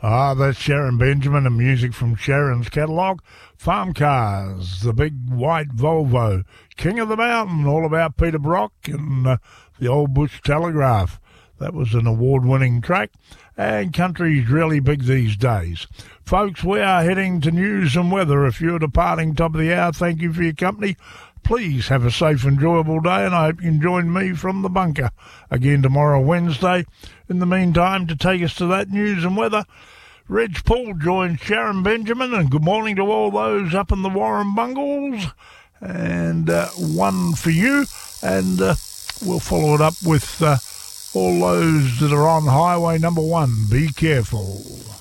That's Sharon Benjamin and music from Sharon's catalogue. Farm Cars, the big white Volvo, King of the Mountain, all about Peter Brock and the Old Bush Telegraph. That was an award-winning track, and country's really big these days. Folks, we are heading to news and weather. If you're departing top of the hour, thank you for your company. Please have a safe, enjoyable day, and I hope you can join me from the bunker again tomorrow, Wednesday. In the meantime, to take us to that news and weather, Reg Paul joins Sharon Benjamin, and good morning to all those up in the Warren Bungles, and one for you, and we'll follow it up with all those that are on Highway number 1. Be careful.